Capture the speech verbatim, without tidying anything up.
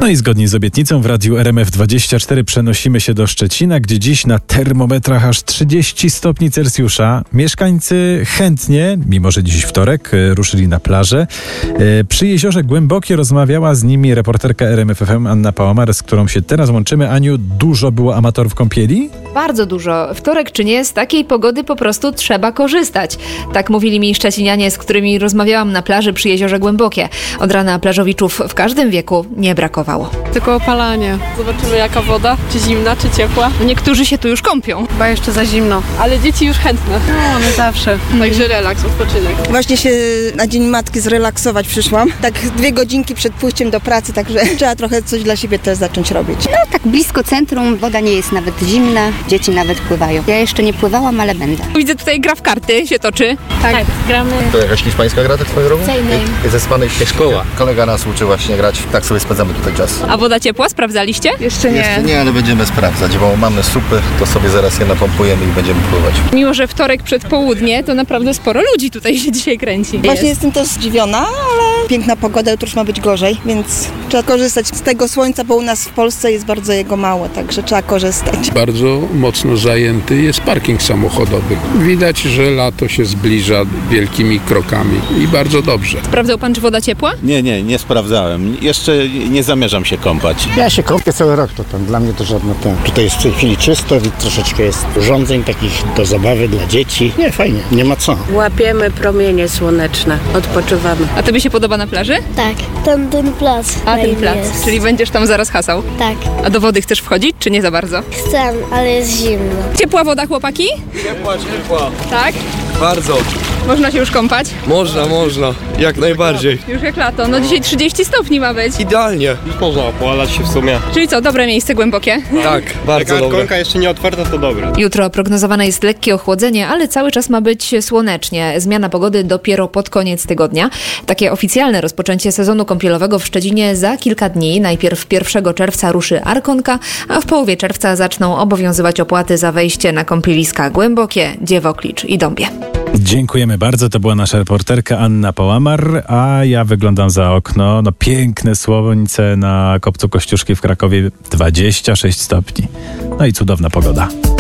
No i zgodnie z obietnicą w Radiu R M F dwadzieścia cztery przenosimy się do Szczecina, gdzie dziś na termometrach aż trzydzieści stopni Celsjusza. Mieszkańcy chętnie, mimo że dziś wtorek, ruszyli na plażę. Przy jeziorze Głębokie rozmawiała z nimi reporterka R M F F M Anna Pałamar, z którą się teraz łączymy. Aniu, dużo było amatorów kąpieli? Bardzo dużo. Wtorek czy nie, z takiej pogody po prostu trzeba korzystać. Tak mówili mi szczecinianie, z którymi rozmawiałam na plaży przy jeziorze Głębokie. Od rana plażowiczów w każdym wieku nie brakowało. Tylko opalanie. Zobaczymy jaka woda, czy zimna, czy ciepła. Niektórzy się tu już kąpią. Chyba jeszcze za zimno. Ale dzieci już chętne. No, one zawsze. Także relaks, odpoczynek. Właśnie się na Dzień Matki zrelaksować przyszłam. Tak dwie godzinki przed pójściem do pracy, także trzeba trochę coś dla siebie też zacząć robić. No tak blisko centrum, woda nie jest nawet zimna, dzieci nawet pływają. Ja jeszcze nie pływałam, ale będę. Widzę tutaj gra w karty, się toczy. Tak, tak gramy. To jakaś hiszpańska gra tak swoją drogą? Sejnej. Ze spanej szkoła. Kolega nas uczy właśnie grać, tak sobie spędzamy tutaj czas. A woda ciepła? Sprawdzaliście? Jeszcze nie. Jeszcze nie, ale będziemy sprawdzać, bo mamy supy, to sobie zaraz je napompujemy i będziemy pływać. Mimo że wtorek przed południe, to naprawdę sporo ludzi tutaj się dzisiaj kręci. Właśnie jestem też zdziwiona, ale piękna pogoda, jutro już ma być gorzej, więc trzeba korzystać z tego słońca, bo u nas w Polsce jest bardzo jego mało, także trzeba korzystać. Bardzo mocno zajęty jest parking samochodowy. Widać, że lato się zbliża wielkimi krokami i bardzo dobrze. Sprawdzał pan, czy woda ciepła? Nie, nie, nie sprawdzałem. Jeszcze nie zamierzam się kąpać. Ja się kąpię cały rok, to tam dla mnie to żadne ten. Tutaj jest w tej chwili czysto, troszeczkę jest urządzeń takich do zabawy dla dzieci. Nie, fajnie, nie ma co. Łapiemy promienie słoneczne, odpoczywamy. A tobie się podoba na plaży? Tak, ten, ten plac. A ten plac, jest. czyli będziesz tam zaraz hasał? Tak. A do wody chcesz wchodzić, czy nie za bardzo? Chcę, ale jest zimno. Ciepła woda, chłopaki? Ciepła, ciepła. Tak? Bardzo. Można się już kąpać? Można, można. Jak najbardziej. Już jak lato. No dzisiaj trzydzieści stopni ma być. Idealnie. Można opalać się w sumie. Czyli co, dobre miejsce głębokie? Tak, bardzo Jak dobre. arkonka jeszcze nie otwarta, to dobre. Jutro prognozowane jest lekkie ochłodzenie, ale cały czas ma być słonecznie. Zmiana pogody dopiero pod koniec tygodnia. Takie oficjalne rozpoczęcie sezonu kąpielowego w Szczecinie za kilka dni. Najpierw pierwszego czerwca ruszy Arkonka, a w połowie czerwca zaczną obowiązywać opłaty za wejście na kąpieliska Głębokie, Dziewoklicz i Dąbie. Dziękujemy bardzo. To była nasza reporterka Anna Pałamar, a ja wyglądam za okno. No piękne słońce na kopcu Kościuszki w Krakowie, dwadzieścia sześć stopni. No i cudowna pogoda.